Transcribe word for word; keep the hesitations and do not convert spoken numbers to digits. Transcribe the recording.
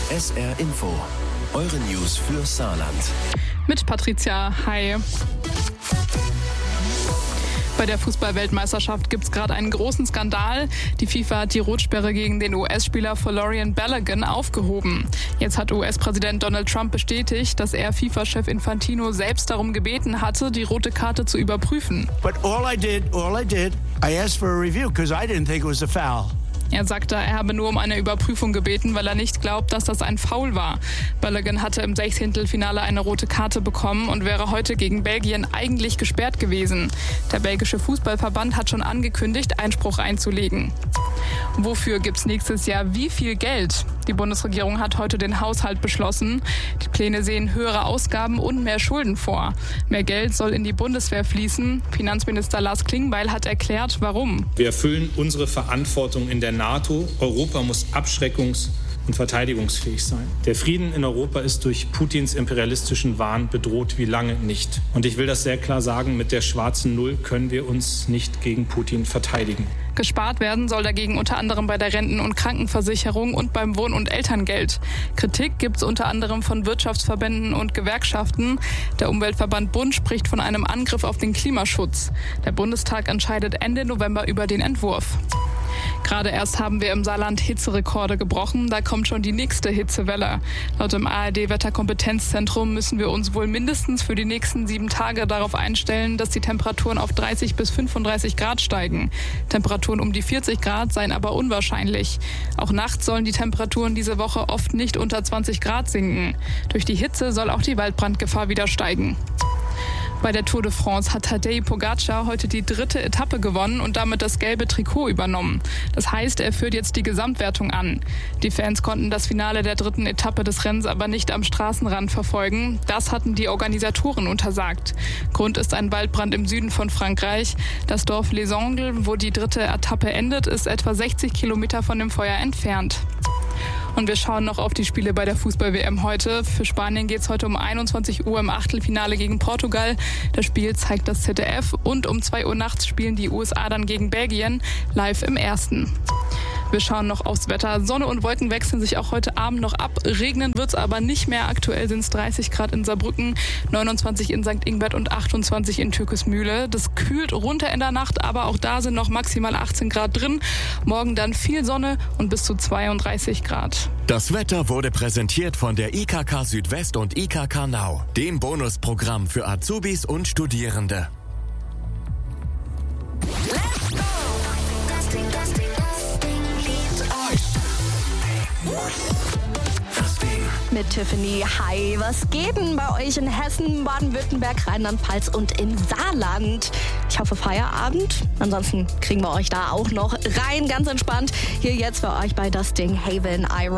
S R Info. Eure News für Saarland. Mit Patricia, hi. Bei der Fußball-Weltmeisterschaft gibt es gerade einen großen Skandal. Die FIFA hat die Rotsperre gegen den U S-Spieler Folarin Balogun aufgehoben. Jetzt hat U S-Präsident Donald Trump bestätigt, dass er FIFA-Chef Infantino selbst darum gebeten hatte, die rote Karte zu überprüfen. But all I did, all I did, I asked for a review because I didn't think it was a foul. Er sagte, er habe nur um eine Überprüfung gebeten, weil er nicht glaubt, dass das ein Foul war. Balogun hatte im Sechzehntelfinale eine rote Karte bekommen und wäre heute gegen Belgien eigentlich gesperrt gewesen. Der belgische Fußballverband hat schon angekündigt, Einspruch einzulegen. Wofür gibt's nächstes Jahr wie viel Geld? Die Bundesregierung hat heute den Haushalt beschlossen. Die Pläne sehen höhere Ausgaben und mehr Schulden vor. Mehr Geld soll in die Bundeswehr fließen. Finanzminister Lars Klingbeil hat erklärt, warum. Wir erfüllen unsere Verantwortung in der NATO. Europa muss abschreckungs- und verteidigungsfähig sein. Der Frieden in Europa ist durch Putins imperialistischen Wahn bedroht wie lange nicht. Und ich will das sehr klar sagen, mit der schwarzen Null können wir uns nicht gegen Putin verteidigen. Gespart werden soll dagegen unter anderem bei der Renten- und Krankenversicherung und beim Wohn- und Elterngeld. Kritik gibt es unter anderem von Wirtschaftsverbänden und Gewerkschaften. Der Umweltverband Bund spricht von einem Angriff auf den Klimaschutz. Der Bundestag entscheidet Ende November über den Entwurf. Gerade erst haben wir im Saarland Hitzerekorde gebrochen. Da kommt schon die nächste Hitzewelle. Laut dem A R D-Wetterkompetenzzentrum müssen wir uns wohl mindestens für die nächsten sieben Tage darauf einstellen, dass die Temperaturen auf dreißig bis fünfunddreißig Grad steigen. Temperaturen um die vierzig Grad seien aber unwahrscheinlich. Auch nachts sollen die Temperaturen diese Woche oft nicht unter zwanzig Grad sinken. Durch die Hitze soll auch die Waldbrandgefahr wieder steigen. Bei der Tour de France hat Tadej Pogacar heute die dritte Etappe gewonnen und damit das gelbe Trikot übernommen. Das heißt, er führt jetzt die Gesamtwertung an. Die Fans konnten das Finale der dritten Etappe des Rennens aber nicht am Straßenrand verfolgen. Das hatten die Organisatoren untersagt. Grund ist ein Waldbrand im Süden von Frankreich. Das Dorf Les Angles, wo die dritte Etappe endet, ist etwa sechzig Kilometer von dem Feuer entfernt. Und wir schauen noch auf die Spiele bei der Fußball-W M heute. Für Spanien geht es heute um einundzwanzig Uhr im Achtelfinale gegen Portugal. Das Spiel zeigt das Z D F. Und um zwei Uhr nachts spielen die U S A dann gegen Belgien, live im Ersten. Wir schauen noch aufs Wetter. Sonne und Wolken wechseln sich auch heute Abend noch ab. Regnen wird's aber nicht mehr. Aktuell sind es dreißig Grad in Saarbrücken, neunundzwanzig in Sankt Ingbert und achtundzwanzig in Türkismühle. Das kühlt runter in der Nacht, aber auch da sind noch maximal achtzehn Grad drin. Morgen dann viel Sonne und bis zu zweiunddreißig Grad. Das Wetter wurde präsentiert von der I K K Südwest und I K K Now, dem Bonusprogramm für Azubis und Studierende. Mit Tiffany. Hi, was geht denn bei euch in Hessen, Baden-Württemberg, Rheinland-Pfalz und im Saarland? Ich hoffe Feierabend. Ansonsten kriegen wir euch da auch noch rein, ganz entspannt. Hier jetzt für euch bei Dustin Haven Iron.